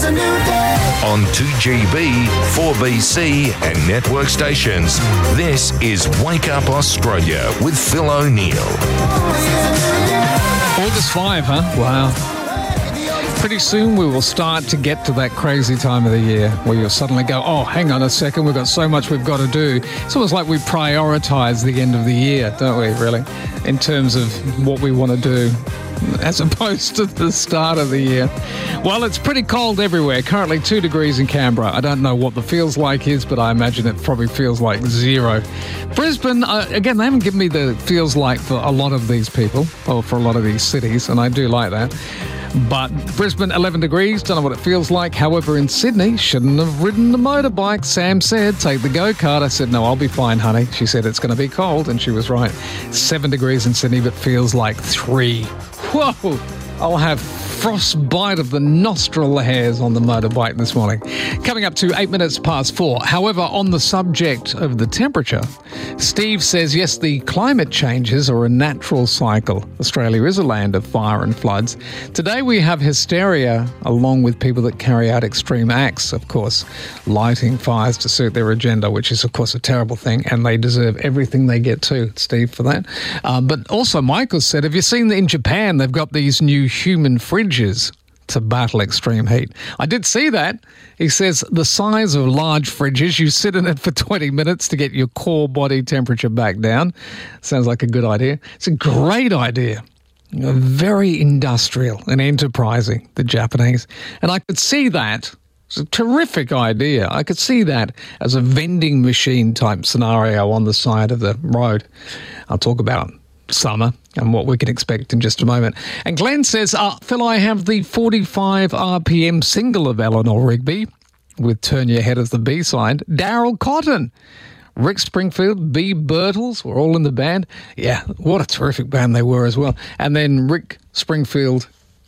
is a new day. On 2GB, 4BC and network stations, this is Wake Up Australia with Phil O'Neill. August 5, huh? Wow. Pretty soon we will start to get to that crazy time of the year where you'll suddenly go, oh, hang on a second, we've got so much we've got to do. It's almost like we prioritise the end of the year, don't we, really, in terms of what we want to do, as opposed to the start of the year. Well, it's pretty cold everywhere. Currently 2 degrees in Canberra. I don't know what the feels like is, but I imagine it probably feels like 0. Brisbane, again, they haven't given me the feels like for a lot of these people, or for a lot of these cities, and I do like that. But Brisbane, 11 degrees, don't know what it feels like. However, in Sydney, shouldn't have ridden the motorbike. Sam said, take the go-kart. I said, no, I'll be fine, honey. She said, it's going to be cold, and she was right. 7 degrees in Sydney, but feels like 3. Whoa! I'll have frostbite of the nostril hairs on the motorbike this morning. Coming up to 8 minutes past 4. However, on the subject of the temperature, Steve says, yes, the climate changes are a natural cycle. Australia is a land of fire and floods. Today we have hysteria along with people that carry out extreme acts, of course, lighting fires to suit their agenda, which is, of course, a terrible thing, and they deserve everything they get too, Steve, for that. But also Michael said, have you seen that in Japan they've got these new human fridges to battle extreme heat? I did see that. He says the size of large fridges, you sit in it for 20 minutes to get your core body temperature back down. Sounds like a good idea. It's a great idea. Very industrial and enterprising, the Japanese. And I could see that. It's a terrific idea. I could see that as a vending machine type scenario on the side of the road. I'll talk about summer and what we can expect in just a moment. And Glenn says, Phil, I have the 45 RPM single of Eleanor Rigby with Turn Your Head as the B-side. Daryl Cotton, Rick Springfield, B. Birtles were all in the band. Yeah, what a terrific band they were as well. And then Rick Springfield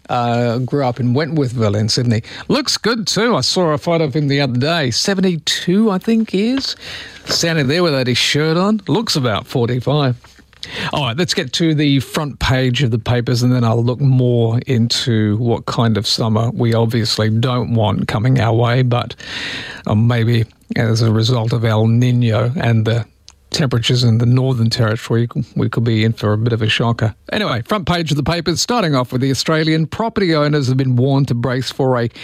grew up in Wentworthville in Sydney. Looks good too. I saw a photo of him the other day. 72, I think he is. Standing there without his shirt on. Looks about 45. All right, let's get to the front page of the papers and then I'll look more into what kind of summer we obviously don't want coming our way, but maybe as a result of El Nino and the temperatures in the Northern Territory, we could be in for a bit of a shocker. Anyway, front page of the papers, starting off with the Australian. Property owners have been warned to brace for a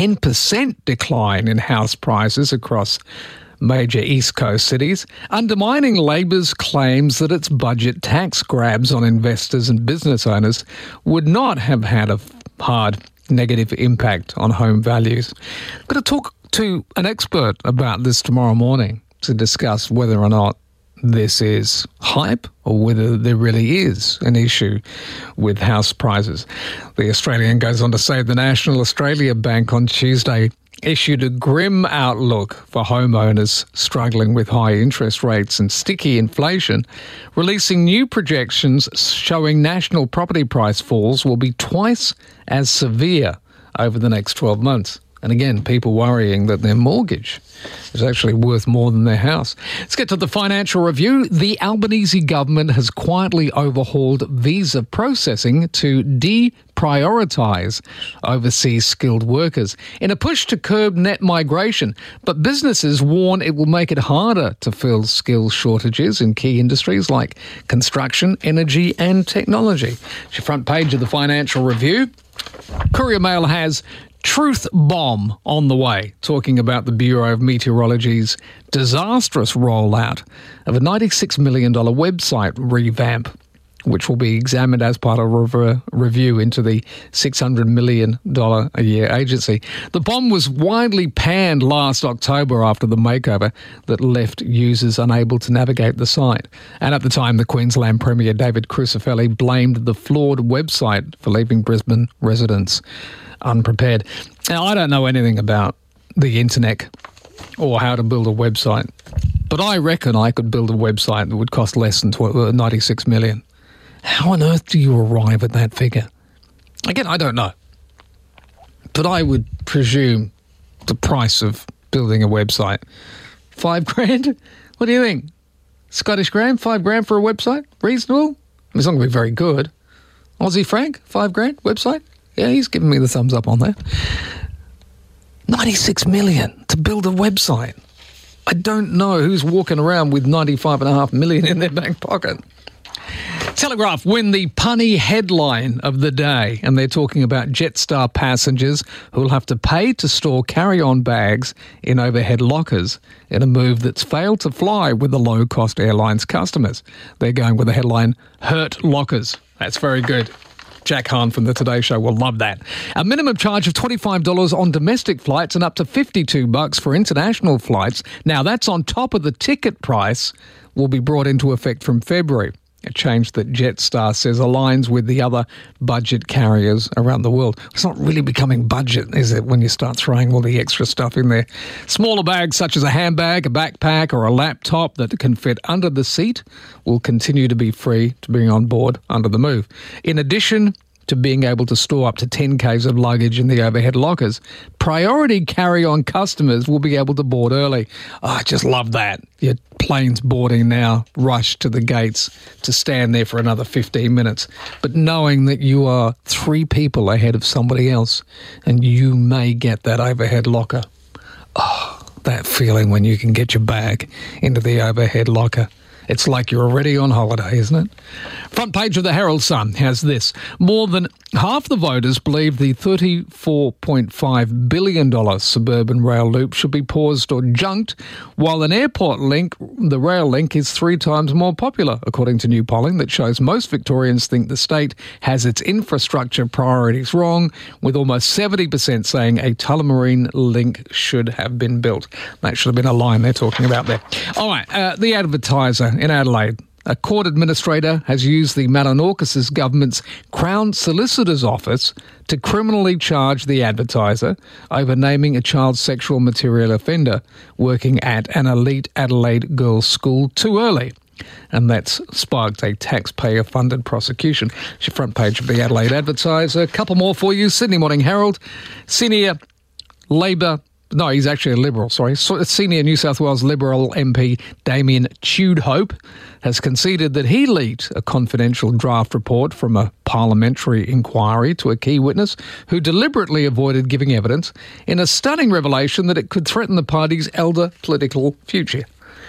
10% decline in house prices across major East Coast cities, undermining Labor's claims that its budget tax grabs on investors and business owners would not have had a hard negative impact on home values. I'm going to talk to an expert about this tomorrow morning to discuss whether or not this is hype or whether there really is an issue with house prices. The Australian goes on to say the National Australia Bank on Tuesday issued a grim outlook for homeowners struggling with high interest rates and sticky inflation, releasing new projections showing national property price falls will be twice as severe over the next 12 months. And again, people worrying that their mortgage is actually worth more than their house. Let's get to the Financial Review. The Albanese government has quietly overhauled visa processing to deprioritise overseas skilled workers in a push to curb net migration. But businesses warn it will make it harder to fill skills shortages in key industries like construction, energy and technology. It's your front page of the Financial Review. Courier Mail has truth bomb on the way, talking about the Bureau of Meteorology's disastrous rollout of a $96 million website revamp, which will be examined as part of a review into the $600 million a year agency. The bomb was widely panned last October after the makeover that left users unable to navigate the site. And at the time, the Queensland Premier David Crucifeli blamed the flawed website for leaving Brisbane residents unprepared. Now, I don't know anything about the internet or how to build a website, but I reckon I could build a website that would cost less than $96 million. How on earth do you arrive at that figure? Again, I don't know. But I would presume the price of building a website, $5,000? What do you think? Scottish grand, $5,000 for a website? Reasonable? I mean, it's not going to be very good. Aussie franc, $5,000 website? Yeah, he's giving me the thumbs up on that. $96 million to build a website. I don't know who's walking around with $95.5 million in their back pocket. Telegraph win the punny headline of the day, and they're talking about Jetstar passengers who will have to pay to store carry-on bags in overhead lockers in a move that's failed to fly with the low-cost airline's customers. They're going with the headline, Hurt Lockers. That's very good. Jack Hahn from the Today Show will love that. A minimum charge of $25 on domestic flights and up to $52 for international flights. Now, that's on top of the ticket price, will be brought into effect from February. A change that Jetstar says aligns with the other budget carriers around the world. It's not really becoming budget, is it, when you start throwing all the extra stuff in there? Smaller bags such as a handbag, a backpack or a laptop that can fit under the seat will continue to be free to bring on board under the move. In addition to being able to store up to 10 kgs of luggage in the overhead lockers, priority carry-on customers will be able to board early. Oh, I just love that. Your plane's boarding now, rush to the gates to stand there for another 15 minutes. But knowing that you are 3 people ahead of somebody else and you may get that overhead locker. Oh, that feeling when you can get your bag into the overhead locker. It's like you're already on holiday, isn't it? Front page of the Herald Sun has this. More than half the voters believe the $34.5 billion suburban rail loop should be paused or junked, while an airport link, the rail link, is 3 times more popular, according to new polling that shows most Victorians think the state has its infrastructure priorities wrong, with almost 70% saying a Tullamarine link should have been built. That should have been a line they're talking about there. All right, the Advertiser in Adelaide. A court administrator has used the Mattanochis government's Crown Solicitor's Office to criminally charge the Advertiser over naming a child sexual material offender working at an elite Adelaide girls' school too early. And that's sparked a taxpayer-funded prosecution. It's your front page of the Adelaide Advertiser. A couple more for you. Sydney Morning Herald. Senior Labor... No, he's actually a Liberal, sorry. Senior New South Wales Liberal MP Damien Tudhope has conceded that he leaked a confidential draft report from a parliamentary inquiry to a key witness who deliberately avoided giving evidence in a stunning revelation that it could threaten the party's elder political future.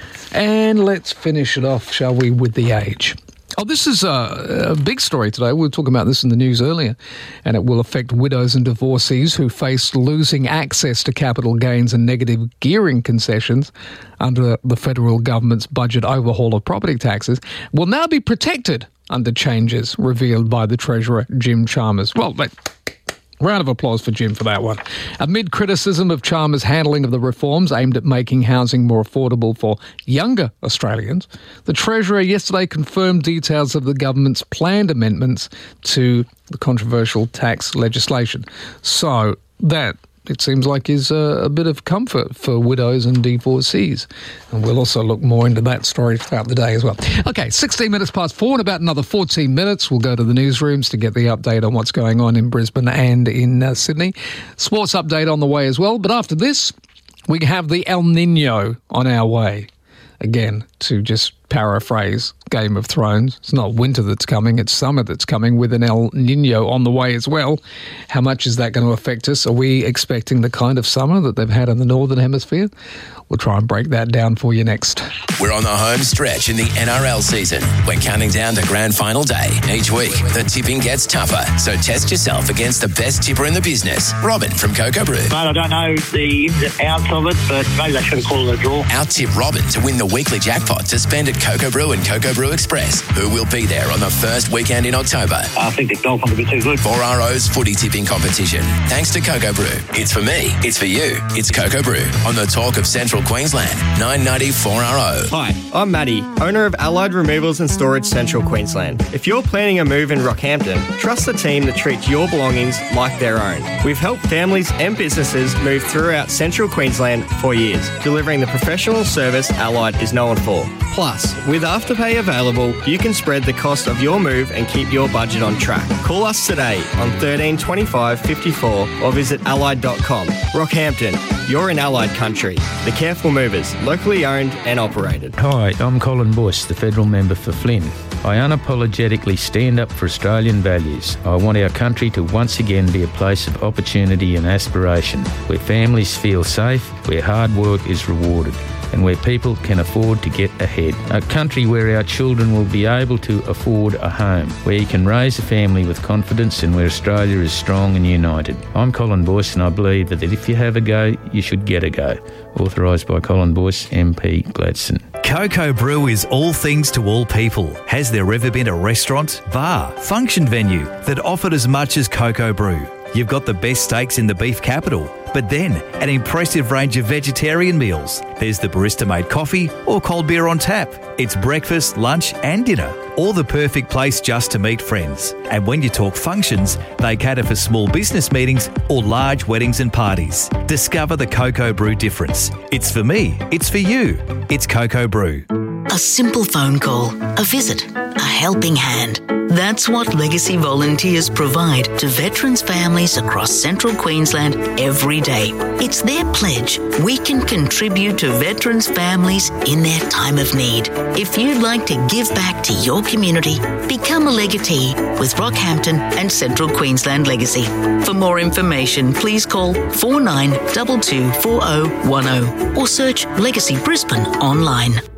And let's finish it off, shall we, with The Age. Oh, this is a big story today. We were talking about this in the news earlier, and it will affect widows and divorcees who face losing access to capital gains and negative gearing concessions under the federal government's budget overhaul of property taxes will now be protected under changes revealed by the Treasurer, Jim Chalmers. Well, round of applause for Jim for that one. Amid criticism of Chalmers' handling of the reforms aimed at making housing more affordable for younger Australians, the Treasurer yesterday confirmed details of the government's planned amendments to the controversial tax legislation. So that, it seems like, is a bit of comfort for widows and divorcees. And we'll also look more into that story throughout the day as well. Okay, 16 minutes past 4. In about another 14 minutes, we'll go to the newsrooms to get the update on what's going on in Brisbane and in Sydney. Sports update on the way as well. But after this, we have the El Nino on our way. Again, to just paraphrase Game of Thrones, it's not winter that's coming, it's summer that's coming with an El Nino on the way as well. How much is that going to affect us? Are we expecting the kind of summer that they've had in the Northern Hemisphere? We'll try and break that down for you next. We're on the home stretch in the NRL season. We're counting down to grand final day. Each week, the tipping gets tougher, so test yourself against the best tipper in the business, Robin from Coco Brew. Mate, I don't know the ins and outs of it, but maybe they should have called it a draw. Out-tip Robin to win the weekly jackpot to spend at Coco Brew and Coco Brew Express, who will be there on the first weekend in October. I think the Dolphins will be too good. 4RO's footy tipping competition. Thanks to Coco Brew. It's for me, it's for you, it's Coco Brew on the Talk of Central Queensland, 990 4RO. Hi, I'm Matty, owner of Allied Removals and Storage Central Queensland. If you're planning a move in Rockhampton, trust the team that treats your belongings like their own. We've helped families and businesses move throughout Central Queensland for years, delivering the professional service Allied is known for. Plus, with Afterpay available, you can spread the cost of your move and keep your budget on track. Call us today on 13 25 54 or visit allied.com. Rockhampton, you're in Allied country. The Careful Movers, locally owned and operated. Hi, I'm Colin Bush, the federal member for Flynn. I unapologetically stand up for Australian values. I want our country to once again be a place of opportunity and aspiration, where families feel safe, where hard work is rewarded, and where people can afford to get ahead. A country where our children will be able to afford a home, where you can raise a family with confidence and where Australia is strong and united. I'm Colin Boyce, and I believe that if you have a go, you should get a go. Authorised by Colin Boyce, MP, Gladstone. Coco Brew is all things to all people. Has there ever been a restaurant, bar, function venue that offered as much as Coco Brew? You've got the best steaks in the beef capital, but then an impressive range of vegetarian meals. There's the barista-made coffee or cold beer on tap. It's breakfast, lunch and dinner, or the perfect place just to meet friends. And when you talk functions, they cater for small business meetings or large weddings and parties. Discover the Coco Brew difference. It's for me, it's for you. It's Coco Brew. A simple phone call, a visit, a helping hand. That's what Legacy volunteers provide to veterans' families across central Queensland every day. It's their pledge we can contribute to veterans' families in their time of need. If you'd like to give back to your community, become a legatee with Rockhampton and Central Queensland Legacy. For more information, please call 49224010 or search Legacy Brisbane online.